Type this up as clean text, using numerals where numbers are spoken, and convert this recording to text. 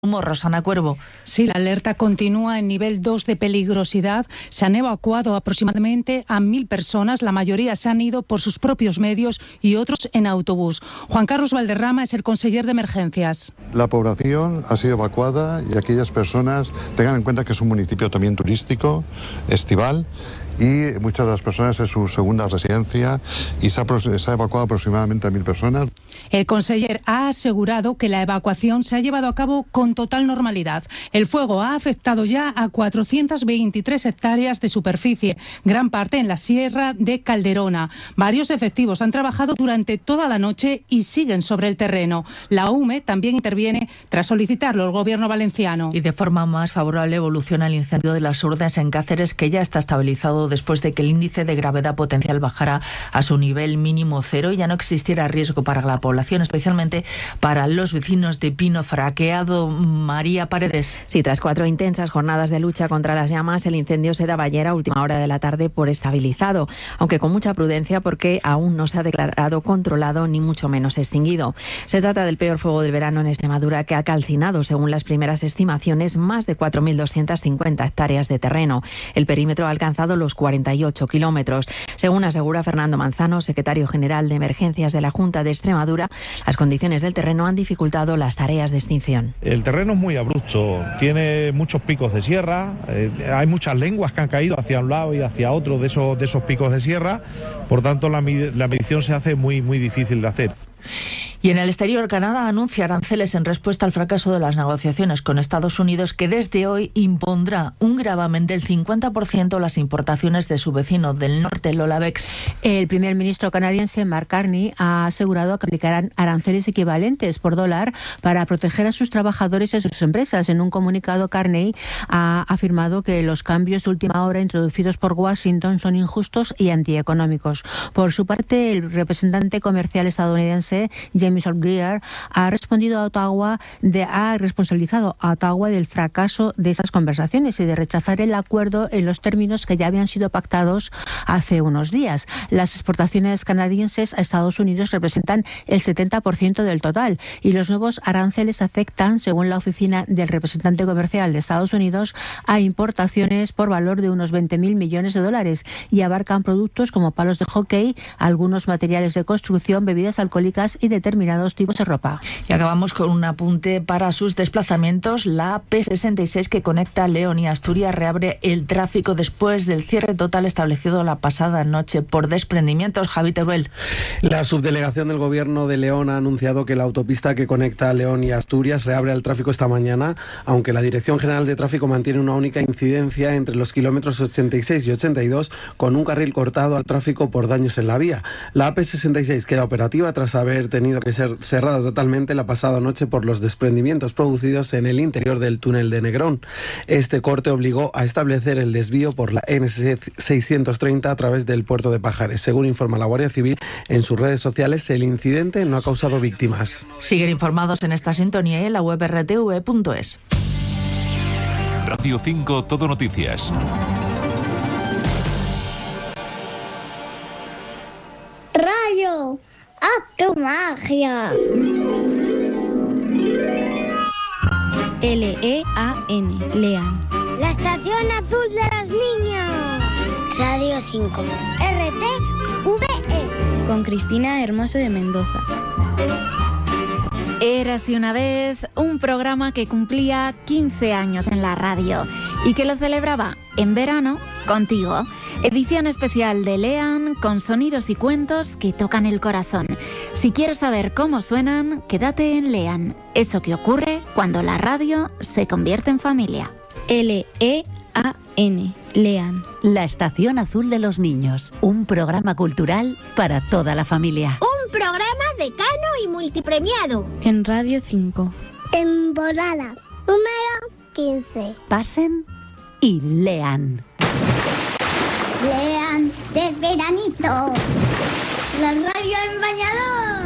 Rosana Cuervo. Sí, la alerta continúa en nivel 2 de peligrosidad. Se han evacuado aproximadamente a 1.000 personas. La mayoría se han ido por sus propios medios y otros en autobús. Juan Carlos Valderrama es el conseller de emergencias. La población ha sido evacuada y aquellas personas tengan en cuenta que es un municipio también turístico, estival, y muchas de las personas es su segunda residencia y se ha evacuado aproximadamente a 1.000 personas. El conseller ha asegurado que la evacuación se ha llevado a cabo con total normalidad. El fuego ha afectado ya a 423 hectáreas de superficie, gran parte en la Sierra de Calderona. Varios efectivos han trabajado durante toda la noche y siguen sobre el terreno. La UME también interviene tras solicitarlo el gobierno valenciano. Y de forma más favorable evoluciona el incendio de las Urdes en Cáceres, que ya está estabilizado después de que el índice de gravedad potencial bajara a su nivel mínimo cero y ya no existiera riesgo para la población, especialmente para los vecinos de Pino Fraqueado. María Paredes. Sí, tras 4 intensas jornadas de lucha contra las llamas, el incendio se daba ayer a última hora de la tarde por estabilizado, aunque con mucha prudencia porque aún no se ha declarado controlado ni mucho menos extinguido. Se trata del peor fuego del verano en Extremadura, que ha calcinado, según las primeras estimaciones, más de 4.250 hectáreas de terreno. El perímetro ha alcanzado los 48 kilómetros. Según asegura Fernando Manzano, secretario general de Emergencias de la Junta de Extremadura, las condiciones del terreno han dificultado las tareas de extinción. El terreno es muy abrupto, tiene muchos picos de sierra, hay muchas lenguas que han caído hacia un lado y hacia otro de esos picos de sierra, por tanto la medición se hace muy difícil de hacer. Y en el exterior, Canadá anuncia aranceles en respuesta al fracaso de las negociaciones con Estados Unidos, que desde hoy impondrá un gravamen del 50% a las importaciones de su vecino del norte, Lola Bex. El primer ministro canadiense, Mark Carney, ha asegurado que aplicarán aranceles equivalentes por dólar para proteger a sus trabajadores y a sus empresas. En un comunicado, Carney ha afirmado que los cambios de última hora introducidos por Washington son injustos y antieconómicos. Por su parte, el representante comercial estadounidense, James Greer, ha responsabilizado a Ottawa del fracaso de esas conversaciones y de rechazar el acuerdo en los términos que ya habían sido pactados hace unos días. Las exportaciones canadienses a Estados Unidos representan el 70% del total y los nuevos aranceles afectan, según la oficina del representante comercial de Estados Unidos, a importaciones por valor de unos 20.000 millones de dólares y abarcan productos como palos de hockey, algunos materiales de construcción, bebidas alcohólicas y determinados tipos de ropa. Y acabamos con un apunte para sus desplazamientos. La P66 que conecta León y Asturias reabre el tráfico después del cierre total establecido la pasada noche por desprendimientos. Javi Teruel. La subdelegación del Gobierno de León ha anunciado que la autopista que conecta León y Asturias reabre el tráfico esta mañana, aunque la Dirección General de Tráfico mantiene una única incidencia entre los kilómetros 86 y 82, con un carril cortado al tráfico por daños en la vía. La AP66 queda operativa tras haber tenido que ser cerrada totalmente la pasada noche por los desprendimientos producidos en el interior del túnel de Negrón. Este corte obligó a establecer el desvío por la N630 a través del puerto de Pajares. Según informa la Guardia Civil en sus redes sociales, el incidente no ha causado víctimas. Siguen informados en esta sintonía y en la web rtv.es. Radio 5 Todo Noticias. ¡Rayo! ¡A tu magia! L-E-A-N, Lean. La estación azul de los niños. Radio 5. RTVE. Con Cristina Hermoso de Mendoza. Érase una vez un programa que cumplía 15 años en la radio y que lo celebraba en verano contigo. Edición especial de Lean con sonidos y cuentos que tocan el corazón. Si quieres saber cómo suenan, quédate en Lean. Eso que ocurre cuando la radio se convierte en familia. L-E-A-N, Lean. La Estación Azul de los Niños. Un programa cultural para toda la familia. Un programa decano y multipremiado. En Radio 5. Temporada número 15. Pasen y lean. Lean de veranito. La radio en bañador.